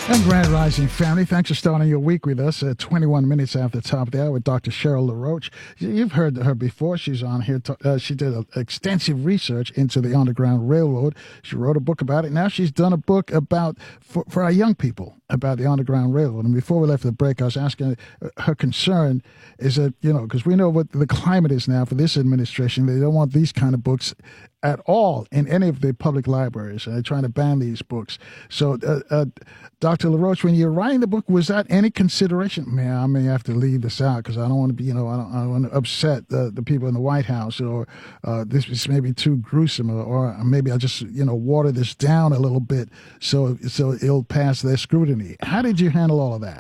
And Grand Rising family, thanks for starting your week with us at 21 minutes after the top of the hour with Dr. Cheryl LaRoche. You've heard her before. She's on here. She did extensive research into the Underground Railroad. She wrote a book about it. Now she's done a book about for our young people about the Underground Railroad. And before we left the break, I was asking her concern is that, because we know what the climate is now for this administration. They don't want these kind of books at all in any of the public libraries. They're trying to ban these books. So, Dr. LaRoche, when you're writing the book, was that any consideration? Man, I may have to leave this out because I don't want to be, I don't want to upset the people in the White House, or this is maybe too gruesome, or maybe I'll just, water this down a little bit so it'll pass their scrutiny. How did you handle all of that?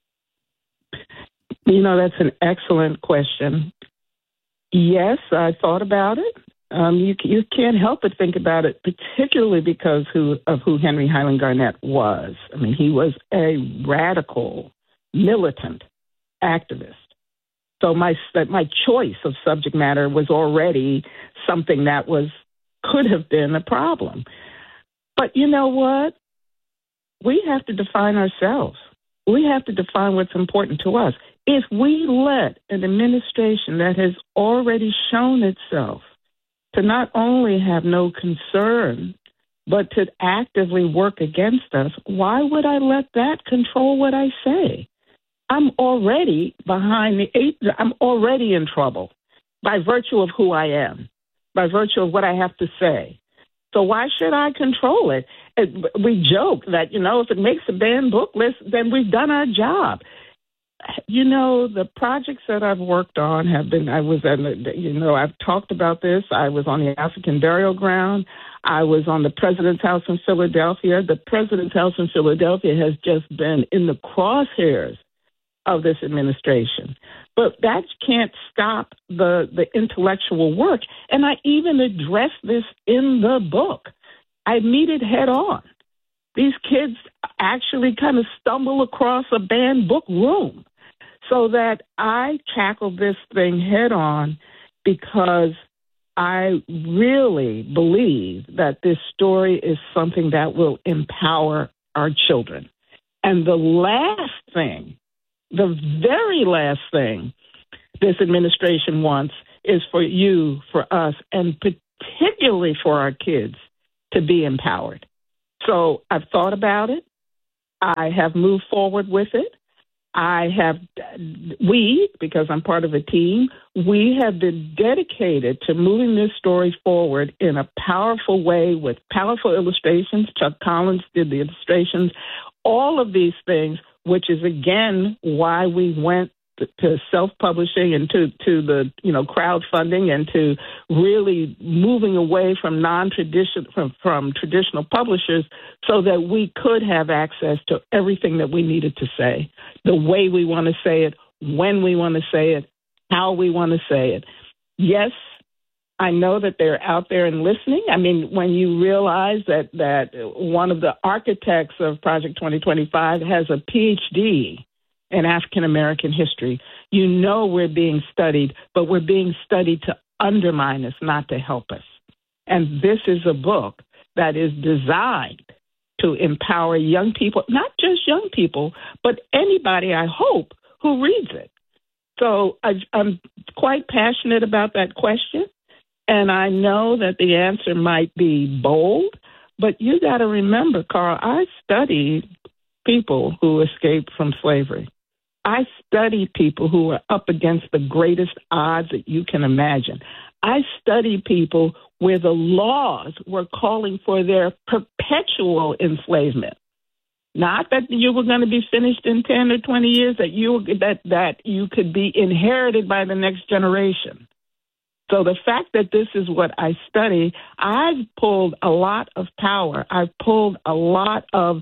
That's an excellent question. Yes, I thought about it. You can't help but think about it, particularly because of who Henry Highland Garnet was. I mean, he was a radical, militant activist. So my choice of subject matter was already something that could have been a problem. But you know what? We have to define ourselves. We have to define what's important to us. If we let an administration that has already shown itself to not only have no concern, but to actively work against us, why would I let that control what I say? I'm already I'm already in trouble by virtue of who I am, by virtue of what I have to say. So why should I control it? We joke that, if it makes a banned book list, then we've done our job. The projects that I've worked on have been, I've talked about this. I was on the African Burial Ground. I was on the President's House in Philadelphia. The President's House in Philadelphia has just been in the crosshairs of this administration. But that can't stop the intellectual work. And I even address this in the book. I meet it head on. These kids actually kind of stumble across a banned book room. So that I tackled this thing head on because I really believe that this story is something that will empower our children. And the very last thing this administration wants is for you, for us, and particularly for our kids to be empowered. So I've thought about it. I have moved forward with it. Because I'm part of a team, we have been dedicated to moving this story forward in a powerful way with powerful illustrations. Chuck Collins did the illustrations, all of these things, which is, again, why we went to self-publishing and to the, crowdfunding and to really moving away from from traditional publishers so that we could have access to everything that we needed to say, the way we want to say it, when we want to say it, how we want to say it. Yes, I know that they're out there and listening. I mean, when you realize that one of the architects of Project 2025 has a PhD in African-American history, we're being studied, but we're being studied to undermine us, not to help us. And this is a book that is designed to empower young people, not just young people, but anybody, I hope, who reads it. So I'm quite passionate about that question, and I know that the answer might be bold, but you got to remember, Carl, I studied people who escaped from slavery. I studied people who were up against the greatest odds that you can imagine. I studied people where the laws were calling for their perpetual enslavement. Not that you were going to be finished in 10 or 20 years, that you could be inherited by the next generation. So the fact that this is what I study, I've pulled a lot of power. I've pulled a lot of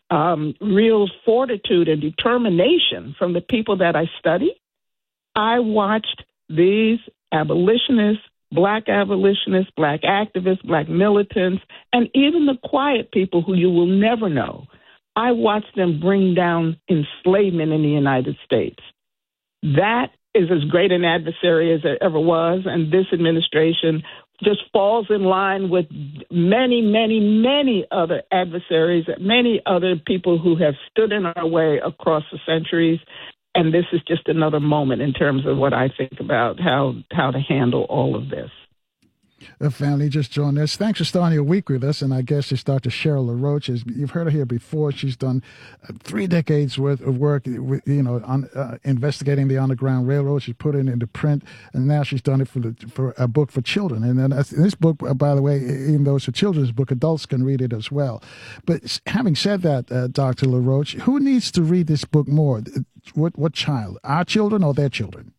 real fortitude and determination from the people that I study. I watched these abolitionists, black activists, black militants, and even the quiet people who you will never know. I watched them bring down enslavement in the United States. That is as great an adversary as there ever was, and this administration just falls in line with many, many, many other adversaries, many other people who have stood in our way across the centuries. And this is just another moment in terms of what I think about how to handle all of this. The family just joined us. Thanks for starting your week with us. And I guess it's Dr. Cheryl LaRoche. You've heard her here before. She's done 3 decades worth of work, on investigating the Underground Railroad. She's put it into print, and now she's done it for a book for children. And then this book, by the way, even though it's a children's book, adults can read it as well. But having said that, Dr. LaRoche, who needs to read this book more? What child? Our children or their children?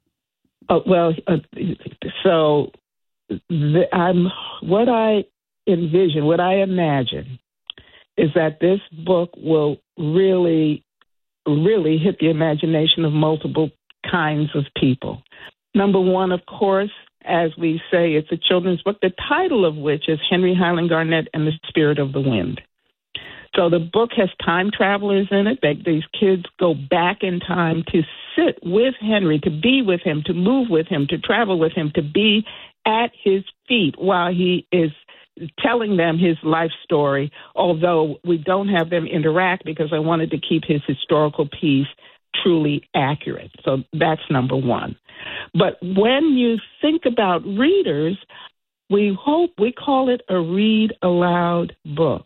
What I envision, what I imagine, is that this book will really, really hit the imagination of multiple kinds of people. Number one, of course, as we say, it's a children's book, the title of which is Henry Highland Garnet and the Spirit of the Wind. So the book has time travelers in it. These kids go back in time to sit with Henry, to be with him, to move with him, to travel with him, to be at his feet while he is telling them his life story, although we don't have them interact because I wanted to keep his historical piece truly accurate. So that's number one. But when you think about readers, we call it a read aloud book,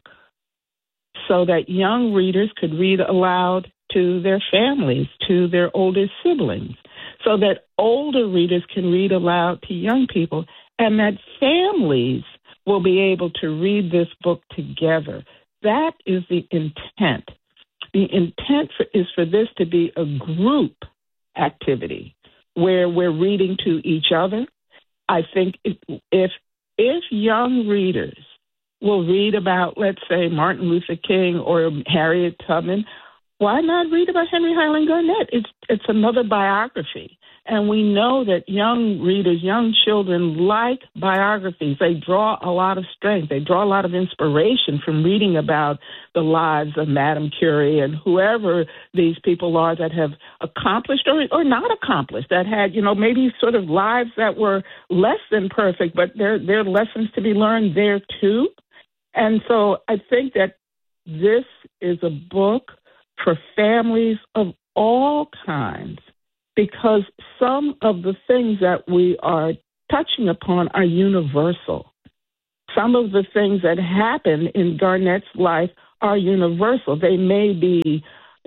so that young readers could read aloud to their families, to their older siblings, so that older readers can read aloud to young people, and that families will be able to read this book together. That is the intent. The intent is for this to be a group activity where we're reading to each other. I think if young readers will read about, let's say, Martin Luther King or Harriet Tubman, why not read about Henry Highland Garnet? It's another biography. And we know that young readers, young children like biographies. They draw a lot of strength. They draw a lot of inspiration from reading about the lives of Madame Curie and whoever these people are that have accomplished or not accomplished, that had, maybe sort of lives that were less than perfect, but there are lessons to be learned there too. And so I think that this is a book for families of all kinds, because some of the things that we are touching upon are universal. Some of the things that happen in Garnet's life are universal. They may be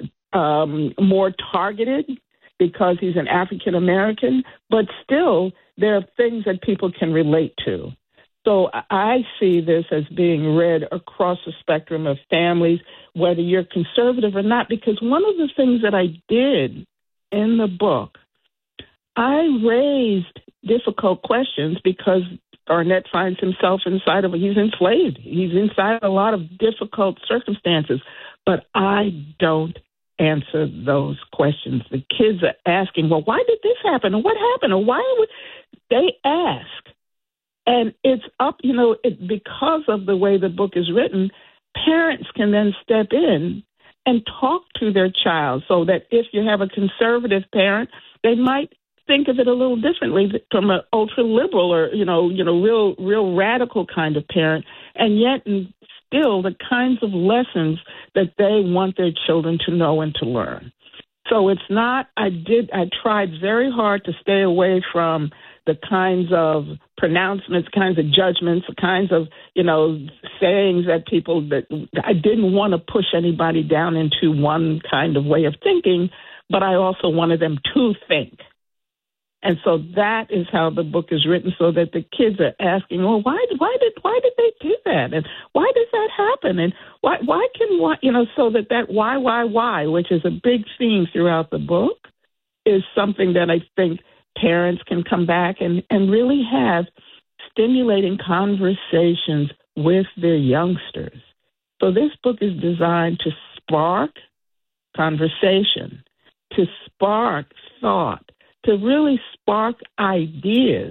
more targeted because he's an African American, but still there are things that people can relate to. So I see this as being read across the spectrum of families, whether you're conservative or not, because one of the things that I did in the book, I raised difficult questions because Garnet finds himself he's enslaved. He's inside a lot of difficult circumstances, but I don't answer those questions. The kids are asking, well, why did this happen? Or what happened? Or why would they ask? And it's up, because of the way the book is written, parents can then step in and talk to their child, so that if you have a conservative parent, they might think of it a little differently from an ultra liberal or, real radical kind of parent, and yet still the kinds of lessons that they want their children to know and to learn. So it's not, I tried very hard to stay away from the kinds of pronouncements, kinds of judgments, the kinds of, sayings that I didn't want to push anybody down into one kind of way of thinking, but I also wanted them to think. And so that is how the book is written, so that the kids are asking, well, why did they do that? And why does that happen? And why, so that why, which is a big theme throughout the book, is something that I think parents can come back and really have stimulating conversations with their youngsters. So this book is designed to spark conversation, to spark thought, to really spark ideas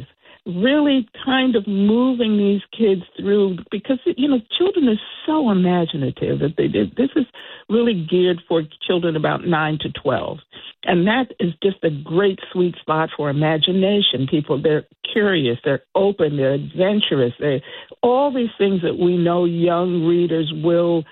really kind of moving these kids through, because, children are so imaginative that this is really geared for children about 9 to 12. And that is just a great sweet spot for imagination. People, they're curious, they're open, they're adventurous. All these things that we know young readers will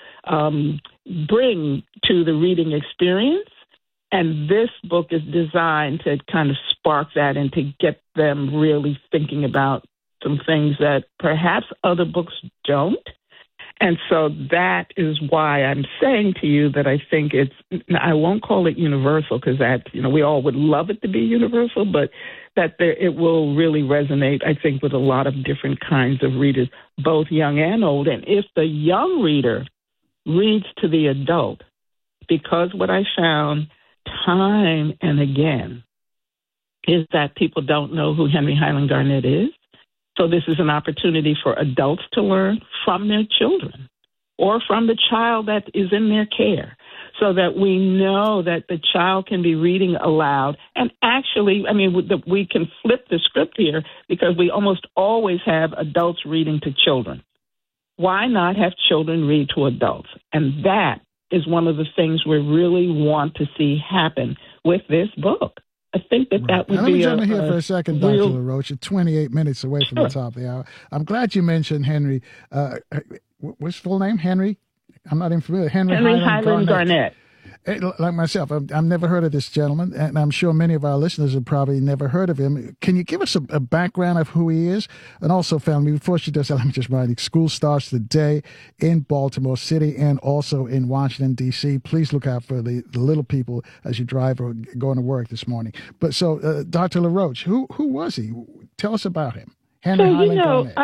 bring to the reading experience. And this book is designed to kind of spark that and to get them really thinking about some things that perhaps other books don't. And so that is why I'm saying to you that I think I won't call it universal, because we all would love it to be universal, but that it will really resonate, I think, with a lot of different kinds of readers, both young and old. And if the young reader reads to the adult, because what I found time and again is that people don't know who Henry Highland Garnet is. So this is an opportunity for adults to learn from their children or from the child that is in their care, so that we know that the child can be reading aloud. And actually, we can flip the script here, because we almost always have adults reading to children. Why not have children read to adults? And that is one of the things we really want to see happen with this book. I think that would be. Let me jump in here for a second, Dr. LaRoche. You're 28 minutes away from the top of the hour. I'm glad you mentioned Henry. What's his full name? Henry? I'm not even familiar. Henry Highland Garnet. Like myself, I've never heard of this gentleman, and I'm sure many of our listeners have probably never heard of him. Can you give us a background of who he is? And also, family, before she does that, let me just remind you, school starts today in Baltimore City and also in Washington, D.C. Please look out for the little people as you drive or going to work this morning. But so, Dr. LaRoche, who was he? Tell us about him. Henry Highland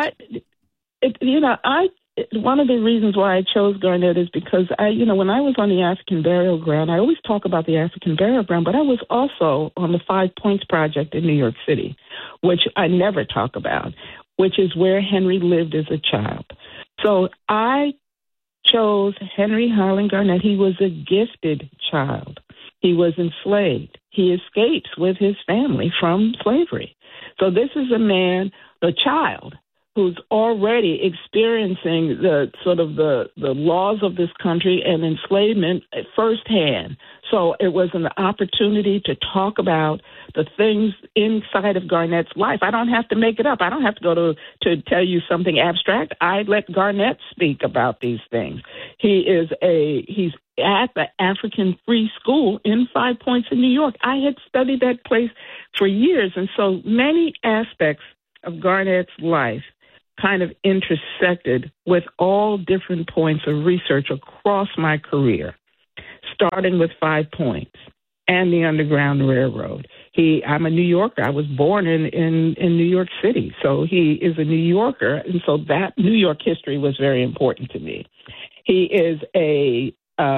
Garnet. One of the reasons why I chose Garnet is because when I was on the African Burial Ground, I always talk about the African Burial Ground, but I was also on the 5 Points Project in New York City, which I never talk about, which is where Henry lived as a child. So I chose Henry Highland Garnet. He was a gifted child. He was enslaved. He escapes with his family from slavery. So this is a child, who's already experiencing the laws of this country and enslavement firsthand. So it was an opportunity to talk about the things inside of Garnet's life. I don't have to make it up. I don't have to go to tell you something abstract. I let Garnet speak about these things. He's at the African Free School in 5 Points in New York. I had studied that place for years, and so many aspects of Garnet's life kind of intersected with all different points of research across my career, starting with 5 Points and the Underground Railroad. I'm a New Yorker. I was born in New York City, so he is a New Yorker, and so that New York history was very important to me. He is a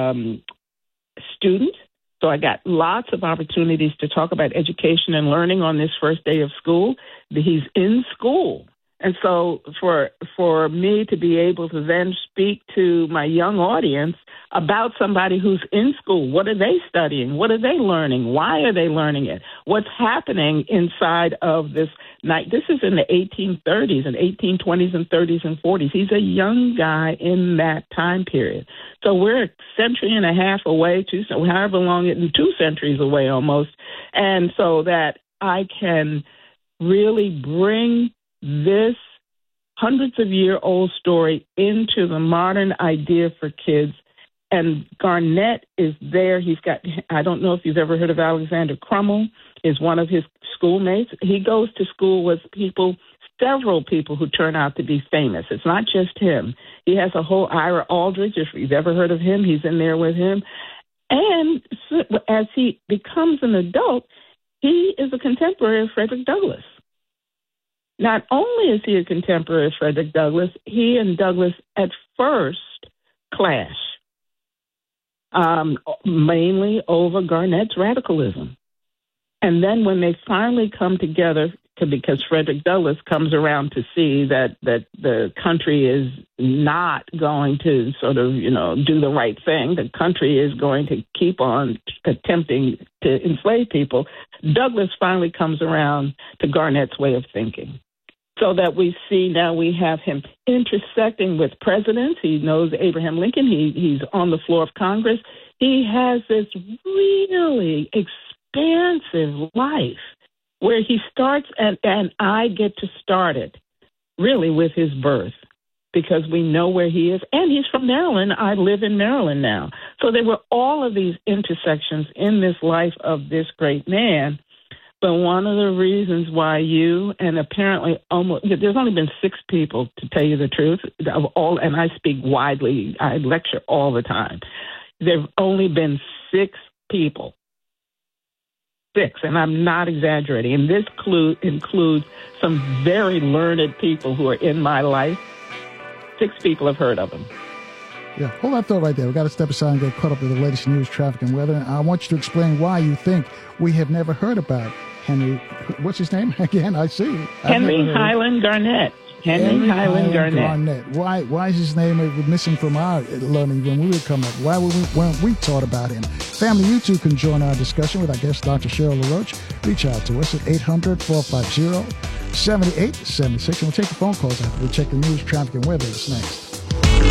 student, so I got lots of opportunities to talk about education and learning on this first day of school. He's in school. And so for me to be able to then speak to my young audience about somebody who's in school, what are they studying? What are they learning? Why are they learning it? What's happening inside of this night? This is in the 1830s and 1820s and 30s and 40s. He's a young guy in that time period. So we're a century and a half away, however long, 2 centuries away almost. And so that I can really bring this hundreds of year old story into the modern idea for kids. And Garnet is there. I don't know if you've ever heard of Alexander Crummell, is one of his schoolmates. He goes to school with several people who turn out to be famous. It's not just him. He has a whole Ira Aldridge. If you've ever heard of him, he's in there with him. And as he becomes an adult, he is a contemporary of Frederick Douglass. Not only is he a contemporary of Frederick Douglass, he and Douglass at first clash, mainly over Garnet's radicalism. And then when they finally come together, because Frederick Douglass comes around to see that the country is not going to do the right thing, the country is going to keep on attempting to enslave people, Douglass finally comes around to Garnet's way of thinking. So that we see now we have him intersecting with presidents. He knows Abraham Lincoln. He's on the floor of Congress. He has this really expansive life where he starts, and I get to start it really with his birth, because we know where he is. And he's from Maryland. I live in Maryland now. So there were all of these intersections in this life of this great man. But one of the reasons why you, and apparently there's only been 6 people, to tell you the truth, of all, and I speak widely, I lecture all the time. There have only been 6 people. 6, and I'm not exaggerating. And this includes some very learned people who are in my life. 6 people have heard of him. Yeah, hold that thought right there. We've got to step aside and get caught up with the latest news, traffic, and weather. And I want you to explain why you think we have never heard about Henry. What's his name again? I see. Henry Highland Garnet. Henry Highland Garnet. Why is his name missing from our learning when we would come up? Why weren't we taught about him? Family, you too can join our discussion with our guest, Dr. Cheryl LaRoche. Reach out to us at 800-450-7876. And we'll take the phone calls after we check the news, traffic, and weather. It's next.